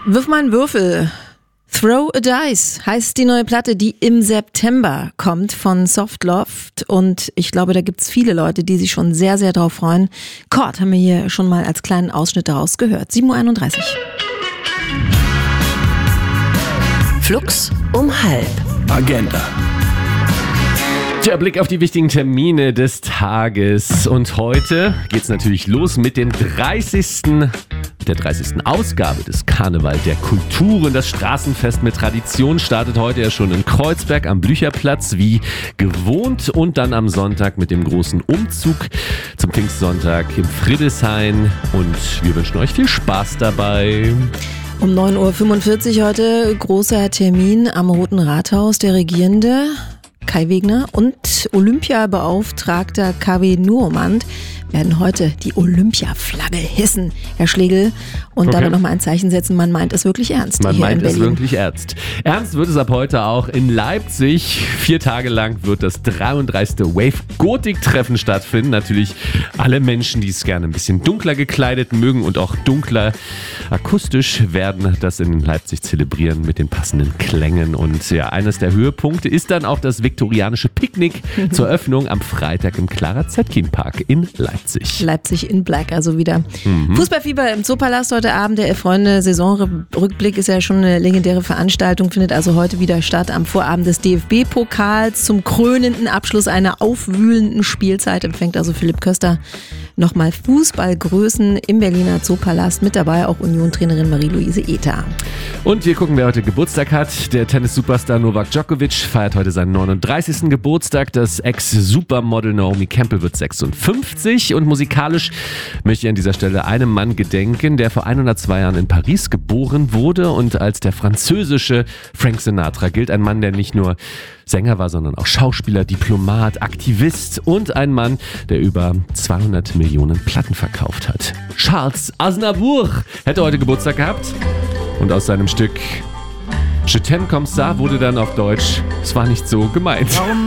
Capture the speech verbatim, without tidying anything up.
Wirf mal einen Würfel. Throw a Dice heißt die neue Platte, die im September kommt von Softloft. Und ich glaube, da gibt's viele Leute, die sich schon sehr, sehr drauf freuen. Chord haben wir hier schon mal als kleinen Ausschnitt daraus gehört. sieben Uhr einunddreißig. Flux um halb. Agenda. Der Blick auf die wichtigen Termine des Tages. Und heute geht's natürlich los mit dem dreißigsten der dreißigsten Ausgabe des Karneval der Kulturen. Das Straßenfest mit Tradition startet heute ja schon in Kreuzberg am Blücherplatz wie gewohnt und dann am Sonntag mit dem großen Umzug zum Pfingstsonntag im Friedrichshain. Und wir wünschen euch viel Spaß dabei. Um neun Uhr fünfundvierzig heute großer Termin am Roten Rathaus. Der Regierende Kai Wegner und Olympiabeauftragter K W Nuomand werden heute die Olympiaflagge hissen, Herr Schlegel, und okay. damit nochmal ein Zeichen setzen, man meint es wirklich ernst. Man hier meint in es Berlin. wirklich ernst. Ernst wird es ab heute auch in Leipzig. Vier Tage lang wird das dreiunddreißigste Wave-Gotik-Treffen stattfinden. Natürlich alle Menschen, die es gerne ein bisschen dunkler gekleidet mögen und auch dunkler akustisch, werden das in Leipzig zelebrieren mit den passenden Klängen. Und ja, eines der Höhepunkte ist dann auch das viktorianische Picknick zur Öffnung am Freitag im Clara Zetkin Park in Leipzig. Leipzig in Black, also wieder. Mhm. Fußballfieber im Zoopalast heute Abend. Der Elf-Freunde-Saisonrückblick ist ja schon eine legendäre Veranstaltung, findet also heute wieder statt am Vorabend des D F B-Pokals. Zum krönenden Abschluss einer aufwühlenden Spielzeit empfängt also Philipp Köster nochmal Fußballgrößen im Berliner Zoopalast. Mit dabei auch Union-Trainerin Marie-Louise Ether. Und wir gucken, wer heute Geburtstag hat. Der Tennis-Superstar Novak Djokovic feiert heute seinen neununddreißigsten Geburtstag. Das Ex-Supermodel Naomi Campbell wird sechsundfünfzig. Und musikalisch möchte ich an dieser Stelle einem Mann gedenken, der vor hundertzwei Jahren in Paris geboren wurde und als der französische Frank Sinatra gilt. Ein Mann, der nicht nur Sänger war, sondern auch Schauspieler, Diplomat, Aktivist und ein Mann, der über zweihundert Millionen Platten verkauft hat. Charles Aznavour hätte heute Geburtstag gehabt und aus seinem Stück Je t'aime comme ça wurde dann auf Deutsch, es war nicht so gemeint.